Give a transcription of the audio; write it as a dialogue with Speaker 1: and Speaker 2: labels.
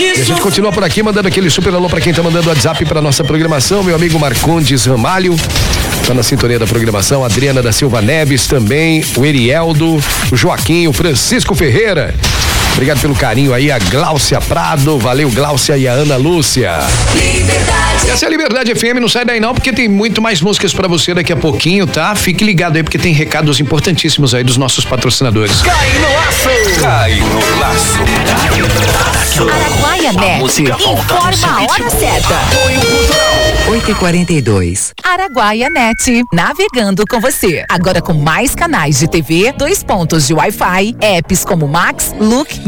Speaker 1: E a gente continua por aqui mandando aquele super alô pra quem tá mandando WhatsApp pra nossa programação. Meu amigo Marcondes Ramalho tá na sintonia da programação. Adriana da Silva Neves também. O Erieldo, o Joaquim, o Francisco Ferreira. Obrigado pelo carinho aí, a Gláucia Prado, valeu Gláucia e a Ana Lúcia. Liberdade. Essa é a Liberdade FM, não sai daí não, porque tem muito mais músicas pra você daqui a pouquinho, tá? Fique ligado aí, porque tem recados importantíssimos aí dos nossos patrocinadores.
Speaker 2: Cai no laço! Cai no laço!
Speaker 3: Araguaia Net informa a hora certa. 8h42. Araguaia Net, navegando com você. Agora com mais canais de TV, 2 pontos de Wi-Fi, apps como Max, Look,